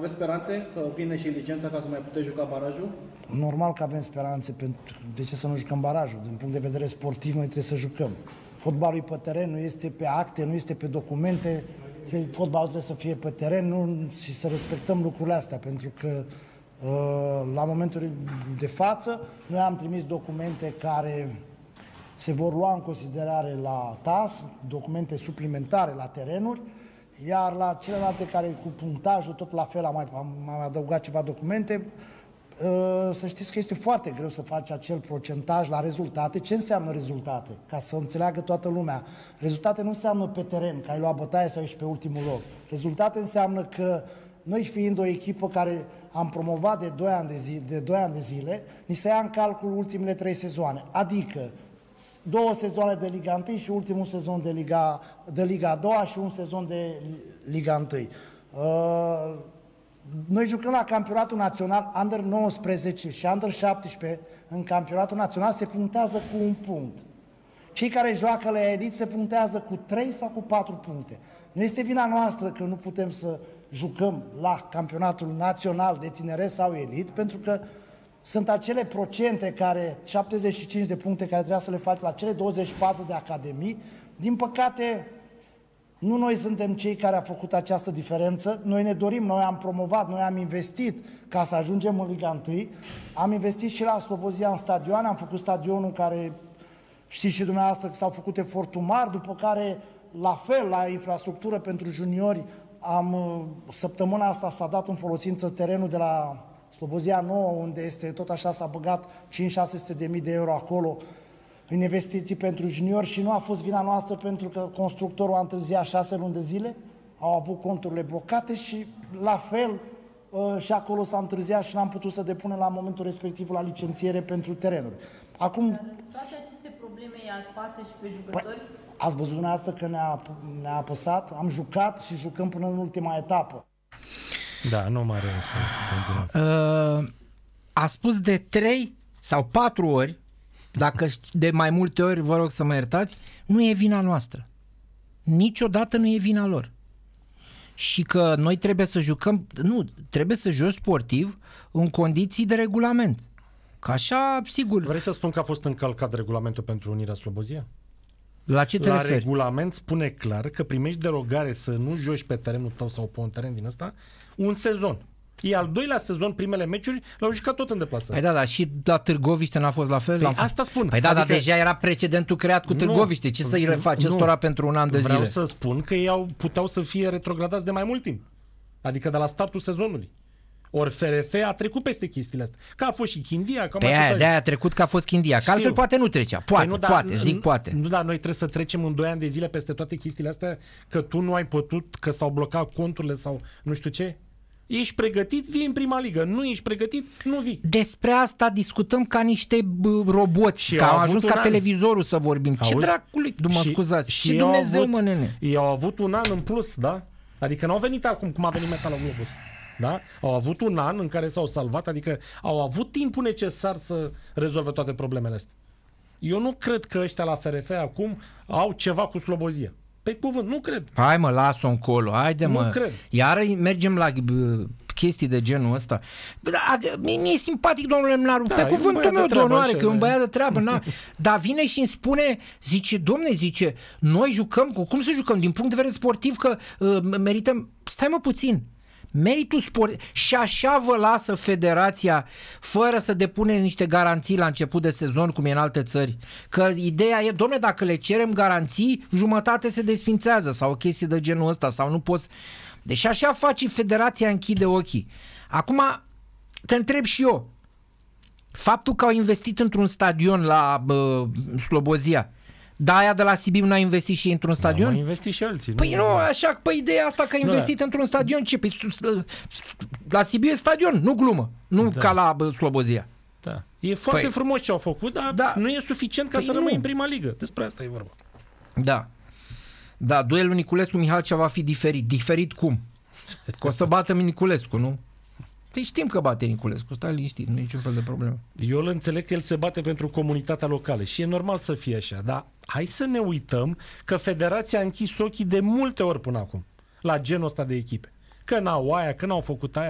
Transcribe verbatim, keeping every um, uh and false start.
aveți speranțe că vine și licența ca să mai puteți juca barajul? Normal că avem speranțe. Pentru... De ce să nu jucăm barajul? Din punct de vedere sportiv, noi trebuie să jucăm. Fotbalul e pe teren, nu este pe acte, nu este pe documente. Fotbalul trebuie să fie pe teren nu... și să respectăm lucrurile astea, pentru că la momentul de față noi am trimis documente care se vor lua în considerare la T A S, documente suplimentare la terenuri, iar la celelalte care cu punctajul tot la fel am mai, am mai adăugat ceva documente. Să știți că este foarte greu să faci acel procentaj la rezultate. Ce înseamnă rezultate? Ca să înțeleagă toată lumea. Rezultate nu înseamnă pe teren, că ai luat bătaie sau ești pe ultimul loc. Rezultate înseamnă că noi, fiind o echipă care am promovat de doi ani de, zi, de doi ani de zile, ni se ia în calcul ultimele trei sezoane. Adică două sezoane de Liga unu și ultimul sezon de Liga, de Liga a doua și un sezon de Liga unu. Uh, noi jucăm la campionatul național Under nouăsprezece și Under șaptesprezece. În campionatul național se punctează cu un punct. Cei care joacă la elit se punctează cu trei sau cu patru puncte. Nu este vina noastră că nu putem să jucăm la campionatul național de tineret sau elit, pentru că sunt acele procente care, șaptezeci și cinci de puncte care trebuia să le faci la cele douăzeci și patru de academii. Din păcate, nu noi suntem cei care au făcut această diferență. Noi ne dorim, noi am promovat, noi am investit ca să ajungem în Liga unu. Am investit și la Slobozia în stadioane, am făcut stadionul care, știți și dumneavoastră, că s-au făcut eforturi mari, după care, la fel, la infrastructură pentru juniori, am, săptămâna asta s-a dat în folosință terenul de la Slobozia nouă, unde este tot așa, s-a băgat cinci șase sute de mii de euro acolo în investiții pentru juniori și nu a fost vina noastră pentru că constructorul a întârziat șase luni de zile, au avut conturile blocate și la fel și acolo s-a întârziat și n-am putut să depunem la momentul respectiv la licențiere pentru terenuri. Acum... Toate aceste probleme îi apasă și pe jucători? Păi, ați văzut dumneavoastră că ne-a, ne-a apăsat? Am jucat și jucăm până în ultima etapă. Da, nu mai are să uh, A spus de trei sau patru ori, dacă de mai multe ori, vă rog să mă iertați, nu e vina noastră. Niciodată nu e vina lor. Și că noi trebuie să jucăm, nu, trebuie să joci sportiv în condiții de regulament. Că așa, sigur... Vrei să spun că a fost încălcat regulamentul pentru Unirea Slobozia? La ce te La referi? regulament spune clar că primești derogare să nu joci pe terenul tău sau pe un teren din ăsta un sezon. E al doilea sezon, primele meciuri l-au jucat tot în deplasare. Păi da, dar și la Târgoviște n-a fost la fel? Păi asta spun. Păi da, adică... dar deja era precedentul creat cu Târgoviște. Ce să-i refaci ăstora pentru un an de Vreau zile? Vreau să spun că ei au, puteau să fie retrogradați de mai mult timp. Adică de la startul sezonului. Ori F R F a trecut peste chestiile astea. Că a fost și Chindia. Că pe aia, de-aia a trecut că a fost Chindia. Că altfel poate nu trecea. Poate, păi nu, poate, da, zic poate. Nu, dar noi trebuie să trecem în doi ani de zile peste toate chestiile astea, că tu nu ai putut, că s-au blocat conturile sau nu știu ce. Ești pregătit, vii în prima ligă. Nu ești pregătit, nu vii. Despre asta discutăm ca niște roboți, și că am ajuns ca an. televizorul să vorbim. Auzi? Ce dracului, mă scuzați, și ce Dumnezeu, avut, mă, nene. Ei au avut un an în plus, da? Adică n-au venit acum cum a venit Metaloglobus. Da? Au avut un an în care s-au salvat, adică au avut timpul necesar să rezolve toate problemele astea. Eu nu cred că ăștia la F R F acum au ceva cu Slobozia. Pe cuvânt, nu cred. Hai mă, las-o încolo, haide mă. Nu cred. Iar mergem la chestii de genul ăsta. Mi-e simpatic, domnule Mnaru, da, pe cuvântul meu de onoare, că e un băiat de treabă. Na. Dar vine și îmi spune, zice, domne, zice, noi jucăm, cu cum să jucăm? Din punct de vedere sportiv că uh, merităm... Stai mă puțin. Meritul sport și așa vă lasă federația fără să depune niște garanții la început de sezon cum e în alte țări, că ideea e, dom'le, dacă le cerem garanții, jumătate se desfințează sau o chestie de genul ăsta sau nu poți, deci așa face federația, închide ochii. Acum te întreb și eu, faptul că au investit într-un stadion la uh, Slobozia, da, aia de la Sibiu n-a investit și într-un stadion? Au investit și alții. Păi nu, nu așa, păi ideea asta că a investit da. într-un stadion, ce? Păi, la Sibiu e stadion, nu glumă, nu da. ca la Slobozia. Da. E foarte păi, frumos ce au făcut, dar da. nu e suficient ca păi să rămâi în prima ligă. Despre asta e vorba. Da. Da, duelul Niculescu-Mihalcea va fi diferit. Diferit cum? Că o să bată Niculescu, nu? Păi știm că bate Niculescu, stai liniștit, nu e niciun fel de problemă. Eu îl înțeleg că el se bate pentru comunitatea locală și e normal să fie așa, dar hai să ne uităm că federația a închis ochii de multe ori până acum la genul ăsta de echipe. Că n-au aia, că n-au făcut aia.